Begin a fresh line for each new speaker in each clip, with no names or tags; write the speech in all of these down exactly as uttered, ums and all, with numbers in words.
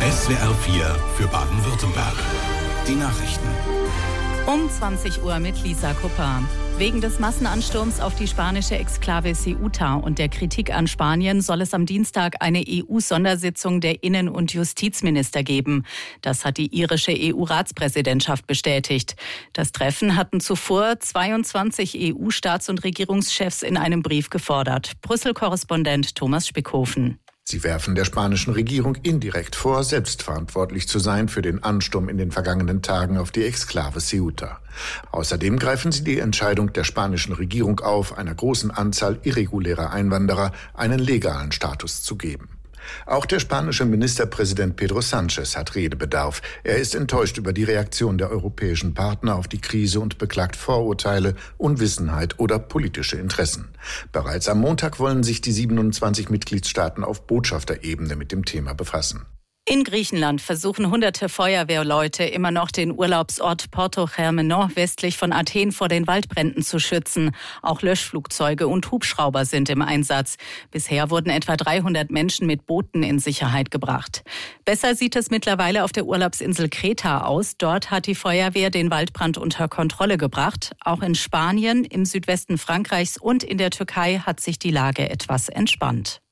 S W R vier für Baden-Württemberg. Die Nachrichten.
Um zwanzig Uhr mit Lisa Kupper. Wegen des Massenansturms auf die spanische Exklave Ceuta und der Kritik an Spanien soll es am Dienstag eine E U-Sondersitzung der Innen- und Justizminister geben. Das hat die irische E U-Ratspräsidentschaft bestätigt. Das Treffen hatten zuvor zweiundzwanzig E U-Staats- und Regierungschefs in einem Brief gefordert. Brüssel-Korrespondent Thomas Spickhofen.
Sie werfen der spanischen Regierung indirekt vor, selbstverantwortlich zu sein für den Ansturm in den vergangenen Tagen auf die Exklave Ceuta. Außerdem greifen sie die Entscheidung der spanischen Regierung auf, einer großen Anzahl irregulärer Einwanderer einen legalen Status zu geben. Auch der spanische Ministerpräsident Pedro Sánchez hat Redebedarf. Er ist enttäuscht über die Reaktion der europäischen Partner auf die Krise und beklagt Vorurteile, Unwissenheit oder politische Interessen. Bereits am Montag wollen sich die siebenundzwanzig Mitgliedstaaten auf Botschafterebene mit dem Thema befassen.
In Griechenland versuchen hunderte Feuerwehrleute immer noch den Urlaubsort Porto Germenon westlich von Athen vor den Waldbränden zu schützen. Auch Löschflugzeuge und Hubschrauber sind im Einsatz. Bisher wurden etwa dreihundert Menschen mit Booten in Sicherheit gebracht. Besser sieht es mittlerweile auf der Urlaubsinsel Kreta aus. Dort hat die Feuerwehr den Waldbrand unter Kontrolle gebracht. Auch in Spanien, im Südwesten Frankreichs und in der Türkei hat sich die Lage etwas entspannt.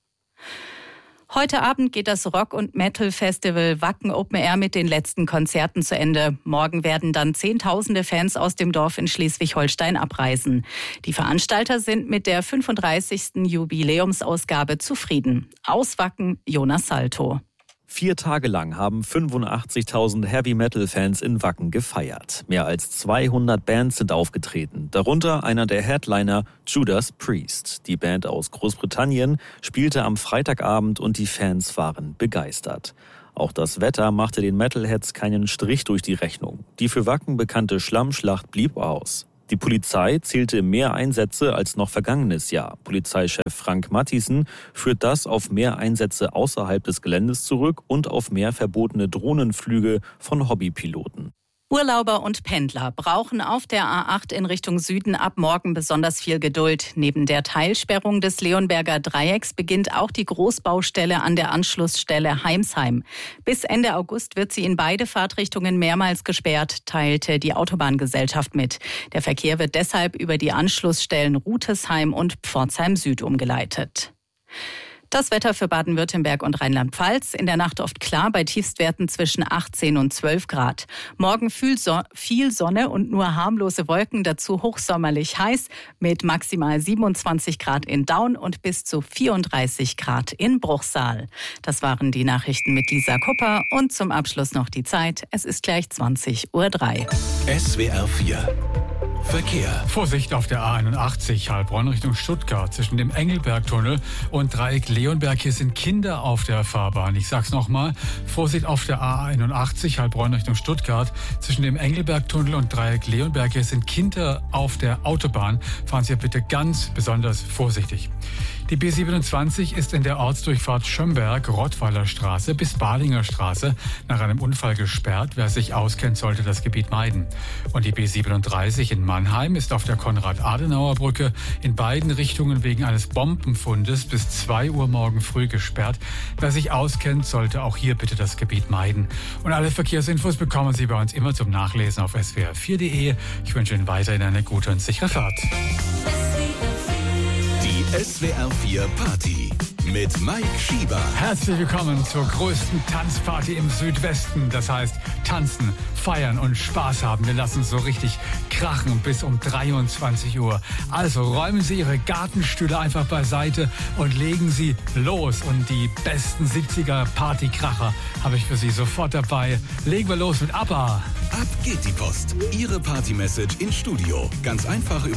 Heute Abend geht das Rock- und Metal-Festival Wacken Open Air mit den letzten Konzerten zu Ende. Morgen werden dann Zehntausende Fans aus dem Dorf in Schleswig-Holstein abreisen. Die Veranstalter sind mit der fünfunddreißigsten Jubiläumsausgabe zufrieden. Aus Wacken, Jonas Salto.
Vier Tage lang haben fünfundachtzigtausend Heavy-Metal-Fans in Wacken gefeiert. Mehr als zweihundert Bands sind aufgetreten, darunter einer der Headliner Judas Priest. Die Band aus Großbritannien spielte am Freitagabend und die Fans waren begeistert. Auch das Wetter machte den Metalheads keinen Strich durch die Rechnung. Die für Wacken bekannte Schlammschlacht blieb aus. Die Polizei zählte mehr Einsätze als noch vergangenes Jahr. Polizeichef Frank Matthiessen führt das auf mehr Einsätze außerhalb des Geländes zurück und auf mehr verbotene Drohnenflüge von Hobbypiloten.
Urlauber und Pendler brauchen auf der A acht in Richtung Süden ab morgen besonders viel Geduld. Neben der Teilsperrung des Leonberger Dreiecks beginnt auch die Großbaustelle an der Anschlussstelle Heimsheim. Bis Ende August wird sie in beide Fahrtrichtungen mehrmals gesperrt, teilte die Autobahngesellschaft mit. Der Verkehr wird deshalb über die Anschlussstellen Rutesheim und Pforzheim Süd umgeleitet. Das Wetter für Baden-Württemberg und Rheinland-Pfalz. In der Nacht oft klar bei Tiefstwerten zwischen achtzehn und zwölf Grad. Morgen viel Sonne und nur harmlose Wolken, dazu hochsommerlich heiß mit maximal siebenundzwanzig Grad in Daun und bis zu vierunddreißig Grad in Bruchsal. Das waren die Nachrichten mit Lisa Kupper und zum Abschluss noch die Zeit. Es ist gleich zwanzig Uhr drei.
S W R vier Verkehr.
Vorsicht auf der A einundachtzig Heilbronn Richtung Stuttgart zwischen dem Engelbergtunnel und Dreieck Leonberg. Hier sind Kinder auf der Fahrbahn. Ich sag's nochmal. Vorsicht auf der A einundachtzig Heilbronn Richtung Stuttgart zwischen dem Engelbergtunnel und Dreieck Leonberg. Hier sind Kinder auf der Autobahn. Fahren Sie bitte ganz besonders vorsichtig. Die B siebenundzwanzig ist in der Ortsdurchfahrt Schömberg, Rottweiler Straße bis Balinger Straße nach einem Unfall gesperrt. Wer sich auskennt, sollte das Gebiet meiden. Und die B siebenunddreißig in Mannheim ist auf der Konrad-Adenauer-Brücke in beiden Richtungen wegen eines Bombenfundes bis zwei Uhr morgen früh gesperrt. Wer sich auskennt, sollte auch hier bitte das Gebiet meiden. Und alle Verkehrsinfos bekommen Sie bei uns immer zum Nachlesen auf S W R vier Punkt de. Ich wünsche Ihnen weiterhin eine gute und sichere Fahrt.
Die S W R vier Party mit Mike Schieber.
Herzlich willkommen zur größten Tanzparty im Südwesten. Das heißt, tanzen, feiern und Spaß haben. Wir lassen es so richtig krachen bis um dreiundzwanzig Uhr. Also räumen Sie Ihre Gartenstühle einfach beiseite und legen Sie los. Und die besten siebziger Partykracher habe ich für Sie sofort dabei. Legen wir los mit ABBA.
Ab geht die Post. Ihre Party-Message ins Studio. Ganz einfach über